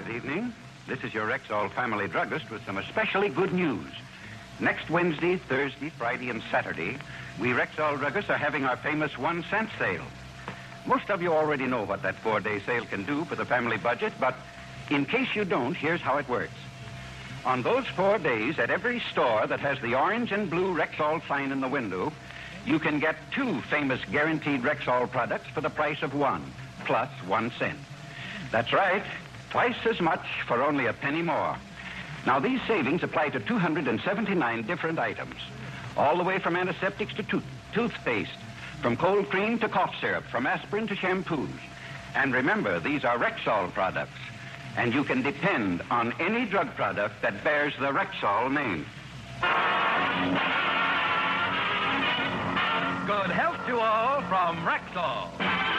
evening. This is your Rexall family druggist with some especially good news. Next Wednesday, Thursday, Friday, and Saturday, we Rexall druggists are having our famous 1-cent sale. Most of you already know what that 4-day sale can do for the family budget, but in case you don't, here's how it works. On those 4 days, at every store that has the orange and blue Rexall sign in the window, you can get 2 famous guaranteed Rexall products for the price of 1, plus 1 cent. That's right, twice as much for only a penny more. Now, these savings apply to 279 different items, all the way from antiseptics to toothpaste, from cold cream to cough syrup, from aspirin to shampoos. And remember, these are Rexall products, and you can depend on any drug product that bears the Rexall name. Good health to all from Rexall.